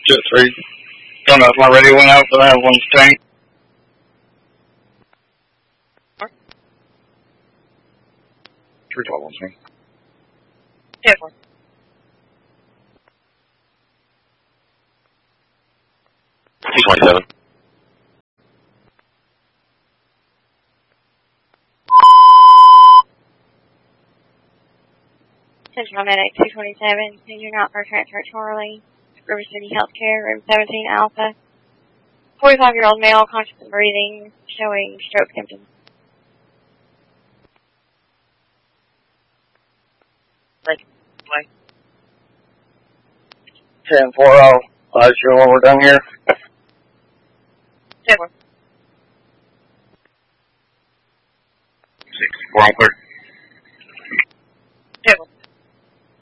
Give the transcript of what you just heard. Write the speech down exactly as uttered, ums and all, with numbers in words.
Jet three. Don't know if my radio went out, but I have one tank. Three twelve on me. Yeah, four. two twenty-seven. Central Medic two twenty-seven, senior not for transfer Charlie, River City Healthcare, room seventeen Alpha. forty-five-year-old male, conscious and breathing, showing stroke symptoms. Like, like. ten four oh. I'll show when we're done here. ten four. six four, I'm clear.